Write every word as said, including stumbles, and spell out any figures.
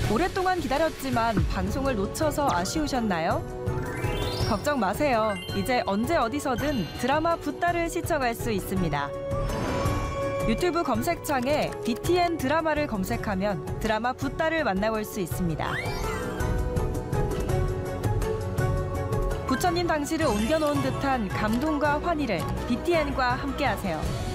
오랫동안 기다렸지만 방송을 놓쳐서 아쉬우셨나요? 걱정 마세요. 이제 언제 어디서든 드라마 붓다를 시청할 수 있습니다. 유튜브 검색창에 비티엔 드라마를 검색하면 드라마 붓다를 만나볼 수 있습니다. 부처님 당시를 옮겨놓은 듯한 감동과 환희를 비티엔과 함께하세요.